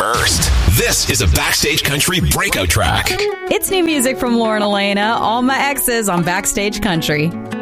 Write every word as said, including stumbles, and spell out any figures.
first. This is a Backstage Country breakout track. It's new music from Lauren Elena, All My Exes on Backstage Country.